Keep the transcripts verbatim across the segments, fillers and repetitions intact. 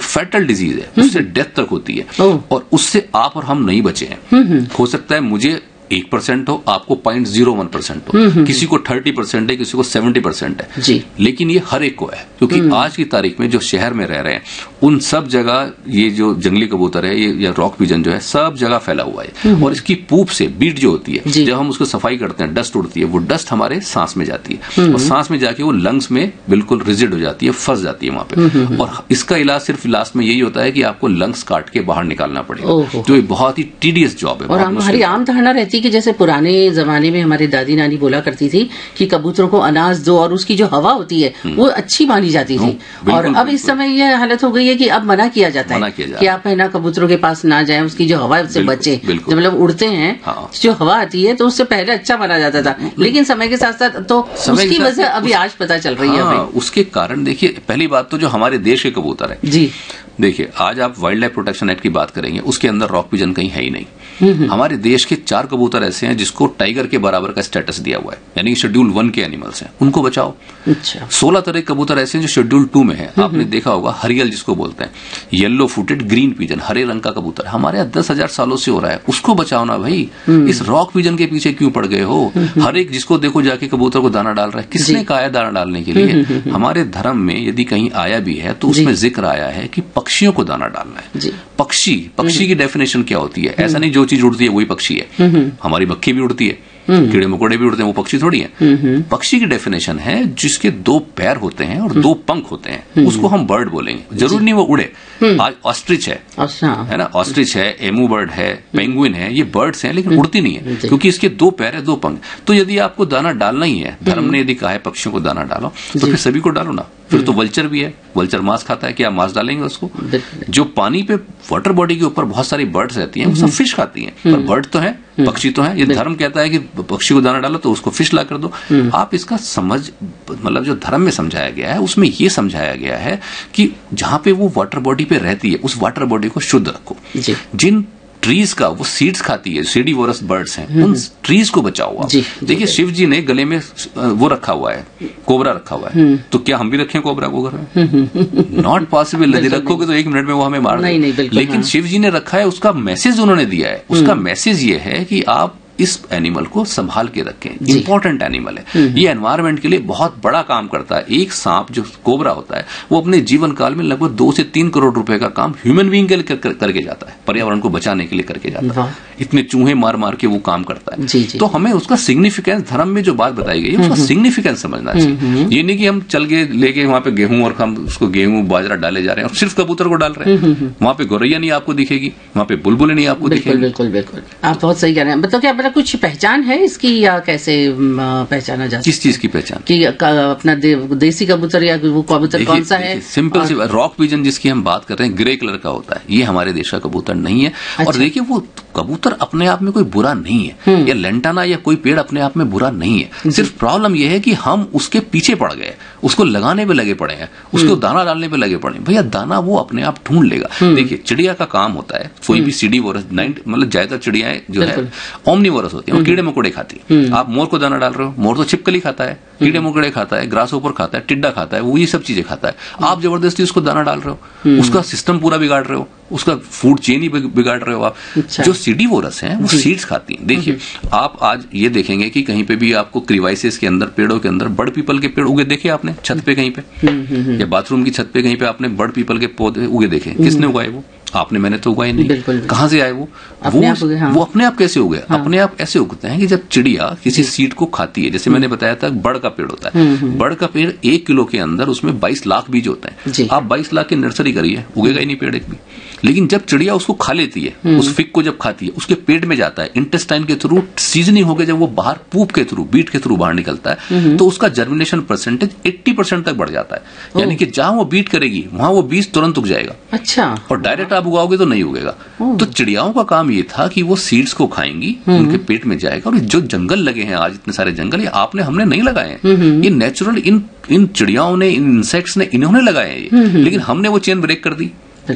Fatal disease है, उससे death तक होती है और उससे आप और हम नहीं बचे हैं। हो सकता है मुझे एक परसेंट हो, आपको पॉइंट जीरो वन परसेंट हो, किसी को थर्टी परसेंट है, किसी को सेवेंटी परसेंट है जी। लेकिन ये हर एक को है, क्योंकि आज की तारीख में जो शहर में रह रहे हैं उन सब जगह ये जो जंगली कबूतर है ये या रॉक पिजन जो है सब जगह फैला हुआ है और इसकी पूप से बीट जो होती है, जब हम उसको सफाई करते हैं डस्ट उड़ती है, वो डस्ट हमारे सांस में जाती है और सांस में जाके वो लंग्स में बिल्कुल रिजिड हो जाती है, फंस जाती है वहां पे। और इसका इलाज सिर्फ लास्ट में यही होता है कि आपको लंग्स काट के बाहर निकालना पड़ेगा, जो बहुत ही टीडियस जॉब है। और हमारी आम धारणा रहती है कि जैसे पुराने जमाने में हमारे दादी नानी बोला करती थी कि कबूतरों को अनाज दो और उसकी जो हवा होती है वो अच्छी मानी जाती थी, और अब इस समय यह हालत हो गई है कि अब मना किया जाता है कि आप है ना कबूतरों के पास ना जाएं, उसकी जो हवा से बचे। जब मतलब उड़ते हैं हाँ। जो हवा आती है तो उससे पहले अच्छा माना जाता था, लेकिन समय के साथ साथ तो उसकी वजह अभी आज पता चल रही है। उसके कारण देखिए, पहली बात तो जो हमारे देश के कबूतर है जी, देखिए आज आप वाइल्ड लाइफ प्रोटेक्शन एक्ट की बात करेंगे, उसके अंदर रॉक पिजन कहीं है ही नहीं। हमारे देश के चार कबूतर ऐसे हैं जिसको टाइगर के बराबर का स्टेटस दिया हुआ है, यानी शेड्यूल वन के एनिमल्स हैं, उनको बचाओ। अच्छा। सोलह तरह के कबूतर ऐसे हैं जो शेड्यूल टू में है, आपने देखा होगा हरियल जिसको बोलते हैं, येलो फुटेड ग्रीन पिजन, हरे रंग का कबूतर हमारे यहाँ दस हजार सालों से हो रहा है, उसको बचाओ ना भाई। इस रॉक पिजन के पीछे क्यों पड़ गए हो? हर एक जिसको देखो जाके कबूतर को दाना डाल रहा है, किसने कहा है दाना डालने के लिए? हमारे धर्म में यदि कहीं आया भी है तो उसमें जिक्र आया है कि पक्षियों को दाना डालना है। पक्षी पक्षी की डेफिनेशन क्या होती है? ऐसा नहीं जो चीज उड़ती है वही पक्षी है, हमारी मक्खी भी उड़ती है, कीड़े मकोड़े भी उड़ते हैं, वो पक्षी थोड़ी है। पक्षी की डेफिनेशन है जिसके दो पैर होते हैं और दो पंख होते हैं, उसको हम बर्ड बोलेंगे। जरूर नहीं वो उड़े। आज ऑस्ट्रिच है, है ना, ऑस्ट्रिच है, एमू बर्ड है, पेंगुइन है, ये बर्ड्स हैं लेकिन उड़ती नहीं है क्योंकि इसके दो पैर है, दो पंख। तो यदि आपको दाना डालना ही है, धर्म ने यदि कहा है पक्षियों को दाना डालो, तो फिर सभी को डालो ना। फिर तो वल्चर भी है, वल्चर मांस खाता है, क्या मांस डालेंगे उसको? जो पानी पे वाटर बॉडी के ऊपर बहुत सारी बर्ड्स रहती हैं, वो सब फिश खाती हैं, पर बर्ड तो है, पक्षी तो है। ये धर्म कहता है कि पक्षी को दाना डालो तो उसको फिश ला कर दो। आप इसका समझ, मतलब जो धर्म में समझाया गया है उसमें ये समझाया गया है कि जहां पे वो वाटर बॉडी पे रहती है उस वाटर बॉडी को शुद्ध रखो। जिन ट्रीज का वो सीड्स खाती है, सीडीवोरस बर्ड्स हैं, उन ट्रीज को बचाओ आप। देखिए शिव जी ने गले में वो रखा हुआ है, कोबरा रखा हुआ है, तो क्या हम भी रखें कोबरा को घर में? Not possible. यदि रखोगे तो एक मिनट में वो हमें मार देगा। लेकिन शिव जी ने रखा है, उसका मैसेज उन्होंने दिया है। उसका मैसेज ये है कि आप इस एनिमल को संभाल के रखें, इंपॉर्टेंट एनिमल है, ये एनवायरमेंट के लिए बहुत बड़ा काम करता है। एक सांप जो कोबरा होता है वो अपने जीवन काल में लगभग दो से तीन करोड़ रुपए का काम ह्यूमन बीइंग के लिए कर, कर, करके जाता है, पर्यावरण को बचाने के लिए करके जाता है। इतने चूहे मार मार के वो काम करता है। जी जी। तो हमें उसका सिग्निफिकेंस, धर्म में जो बात बताई गई है उसका सिग्निफिकेंस समझना चाहिए। ये नहीं कि हम चल के लेके वहां पे गेहूं और हम उसको गेहूं बाजरा डाले जा रहे हैं और सिर्फ कबूतर को डाल रहे हैं। वहां पे गौरैया नहीं आपको दिखेगी, वहां पे बुलबुल नहीं आपको दिखेगी। बिल्कुल बिल्कुल, आप बहुत सही कह रहे हैं। मतलब क्या मतलब कुछ पहचान है इसकी, या कैसे पहचाना जा सकता है? किस चीज की पहचान? कि अपना दे, देसी कबूतर या वो कबूतर कौन सा है? सिंपल सी रॉक पिजन जिसकी हम बात कर रहे हैं ग्रे कलर का होता है, ये हमारे देश का कबूतर नहीं है। अच्छा। और देखिए वो कबूतर अपने आप में कोई बुरा नहीं है, या लेंटाना या कोई पेड़ अपने आप में बुरा नहीं है। सिर्फ प्रॉब्लम यह है कि हम उसके पीछे पड़ गए, उसको लगाने पे लगे पड़े हैं, उसको दाना डालने पे लगे पड़े। भैया दाना वो अपने आप ढूंढ लेगा। देखिए चिड़िया का काम होता है, कोई भी सीडीवोरस, मतलब ज्यादातर चिड़ियाएं जो है ओमनीवोरस होती है, कीड़े मकोड़े खाती है। आप मोर को दाना डाल रहे हो, मोर तो छिपकली खाता है, कीड़े मकोड़े खाता है, ग्रास ऊपर खाता है, टिड्डा खाता है, वो ये सब चीजें खाता है। आप जबरदस्ती उसको दाना डाल रहे हो, उसका सिस्टम पूरा बिगाड़ रहे हो, उसका फूड चेन ही बिगाड़ रहे हो आप। अच्छा। जो सीडीवोरस हैं वो सीड्स खाती हैं। देखिए आप आज ये देखेंगे कि कहीं पे भी आपको क्रिवाइसिस के अंदर, पेड़ों के अंदर बड़ पीपल के पेड़ उगे देखे आपने छत पे कहीं पे, या बाथरूम की छत पे कहीं पे आपने बड़ पीपल के पौधे उगे देखे? किसने उगाए वो? आपने, मैंने तो उगाए नहीं। कहां से आए वो? अपने वो आप उगे, हाँ। वो अपने आप कैसे उगे? हाँ। अपने आप ऐसे उगते हैं कि जब चिड़िया किसी सीड को खाती है, जैसे मैंने बताया था बड़ का पेड़ होता है, बड़ का पेड़ एक किलो के अंदर उसमें बाईस लाख बीज होते हैं। आप बाईस लाख की नर्सरी करिए, उगेगा ही नहीं पेड़ एक भी। लेकिन जब चिड़िया उसको खा लेती है, उस फिग को जब खाती है, उसके पेट में जाता है, इंटेस्टाइन के थ्रू सीजनिंग हो गया, जब वो बाहर पूप के थ्रू, बीट के थ्रू बाहर निकलता है, तो उसका जर्मिनेशन परसेंटेज अस्सी परसेंट तक बढ़ जाता है। यानी कि जहां वो बीट करेगी वहां वो बीज तुरंत उग जाएगा। अच्छा। और डायरेक्ट आप उगाओगे तो नहीं उगेगा। तो चिड़ियाओं का काम ये था कि वो सीड्स को खाएंगी, उनके पेट में जाएगा। और जो जंगल लगे हैं आज, इतने सारे जंगल, ये आपने, हमने नहीं लगाए हैं, ये नेचुरल इन इन चिड़ियाओं ने, इन इंसेक्ट्स ने, इन्होंने लगाए हैं ये। लेकिन हमने वो चेन ब्रेक कर दी।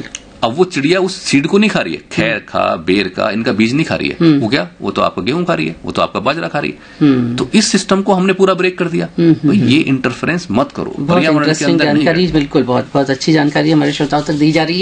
अब वो चिड़िया उस सीड को नहीं खा रही है, खैर खा, बेर का, इनका बीज नहीं खा रही है। वो क्या, वो तो आपका गेहूं खा रही है, वो तो आपका बाजरा खा रही है। तो इस सिस्टम को हमने पूरा ब्रेक कर दिया। तो ये इंटरफेरेंस मत करो, पर्यावरण के अंदर नहीं। बिल्कुल, बहुत बहुत अच्छी जानकारी हमारे श्रोताओं तक दी जा रही है।